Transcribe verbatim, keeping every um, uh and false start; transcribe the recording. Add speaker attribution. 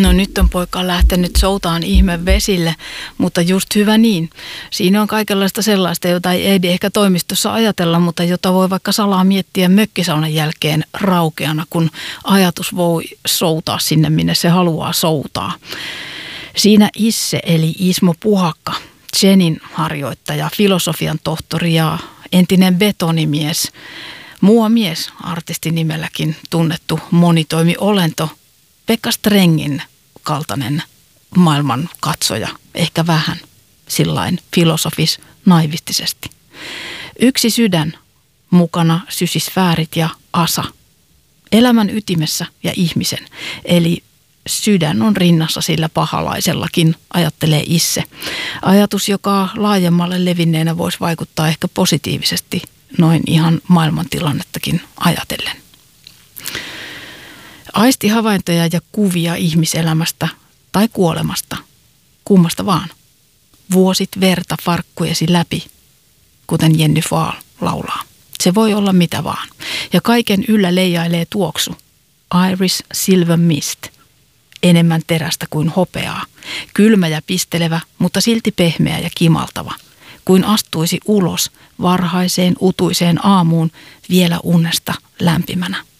Speaker 1: No nyt on poika lähtenyt soutaan ihme vesille, mutta just hyvä niin. Siinä on kaikenlaista sellaista, jota ei ehdi ehkä toimistossa ajatella, mutta jota voi vaikka salaa miettiä mökkisaunan jälkeen raukeana, kun ajatus voi soutaa sinne, minne se haluaa soutaa. Siinä Isse eli Ismo Puhakka, Zenin harjoittaja, filosofian tohtori ja entinen betonimies, muomies, artistinimelläkin tunnettu monitoimiolento, Pekka Strengin kaltainen maailman katsoja, ehkä vähän sillain filosofis naivistisesti. Yksi sydän, mukana sysisfäärit ja asa. Elämän ytimessä ja ihmisen, eli sydän on rinnassa sillä pahalaisellakin, ajattelee Isse. Ajatus, joka laajemmalle levinneenä voisi vaikuttaa ehkä positiivisesti noin ihan maailmantilannettakin ajatellen. Aistihavaintoja ja kuvia ihmiselämästä tai kuolemasta, kummasta vaan. Vuosit verta farkkujesi läpi, kuten Jenny Fahl laulaa. Se voi olla mitä vaan. Ja kaiken yllä leijailee tuoksu. Iris Silver Mist. Enemmän terästä kuin hopeaa. Kylmä ja pistelevä, mutta silti pehmeä ja kimaltava. Kuin astuisi ulos varhaiseen utuiseen aamuun vielä unesta lämpimänä.